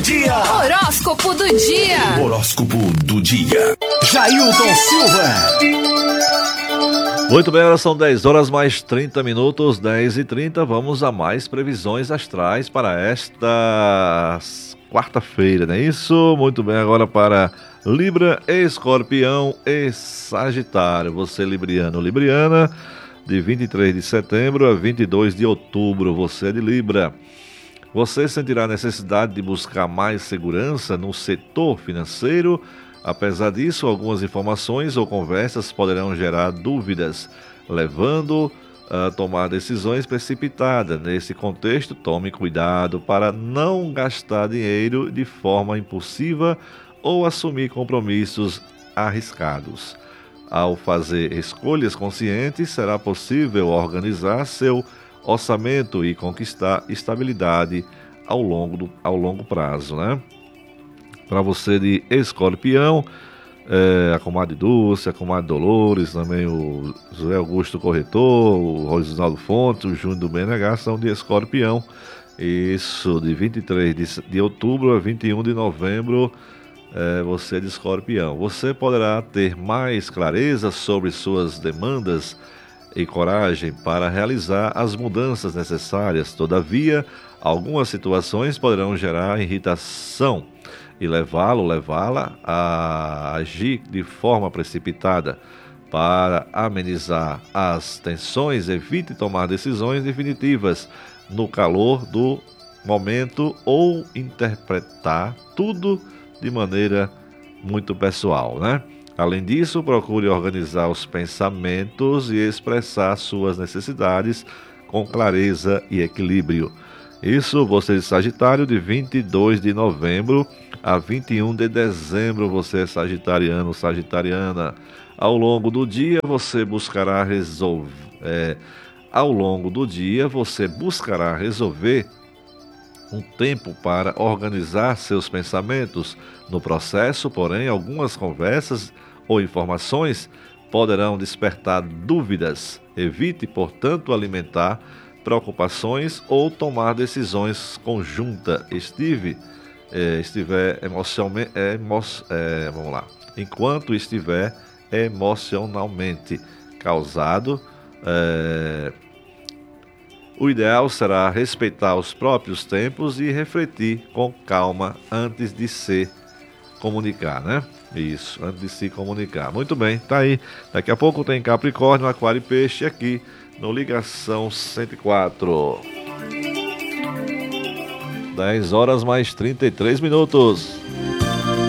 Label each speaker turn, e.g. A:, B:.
A: dia.
B: Horóscopo do dia.
A: Horóscopo do dia. Jailton Silva.
C: Muito bem, agora são 10 horas mais 30 minutos, 10h30. Vamos a mais previsões astrais para esta quarta-feira, não é isso? Muito bem, agora para Libra, Escorpião e Sagitário. Você, libriano, libriana, de 23 de setembro a 22 de outubro, você é de Libra. Você sentirá a necessidade de buscar mais segurança no setor financeiro. Apesar disso, algumas informações ou conversas poderão gerar dúvidas, levando a tomar decisões precipitadas. Nesse contexto, tome cuidado para não gastar dinheiro de forma impulsiva ou assumir compromissos arriscados. Ao fazer escolhas conscientes, será possível organizar seu orçamento e conquistar estabilidade ao longo prazo, né? Para você de Escorpião, a comadre Dulce, a comadre Dolores, também o José Augusto Corretor, o Rosinaldo Fonte, o Júnior do BNH são de Escorpião. Isso, de 23 de outubro a 21 de novembro, você é de Escorpião. Você poderá ter mais clareza sobre suas demandas e coragem para realizar as mudanças necessárias. Todavia, algumas situações poderão gerar irritação e levá-la a agir de forma precipitada. Para amenizar as tensões, evite tomar decisões definitivas no calor do momento ou interpretar tudo de maneira muito pessoal, né? Além disso, procure organizar os pensamentos e expressar suas necessidades com clareza e equilíbrio. Isso, você de Sagitário, de 22 de novembro a 21 de dezembro, você é sagitariano, sagitariana. Ao longo do dia, você buscará resolver um tempo para organizar seus pensamentos. No processo, porém, algumas conversas ou informações poderão despertar dúvidas. Evite, portanto, alimentar preocupações ou tomar decisões conjuntas. Enquanto estiver emocionalmente causado, o ideal será respeitar os próprios tempos e refletir com calma antes de se comunicar, né? Isso, antes de se comunicar. Muito bem, tá aí. Daqui a pouco tem Capricórnio, Aquário e Peixe aqui no Ligação 104. 10 horas mais 33 minutos.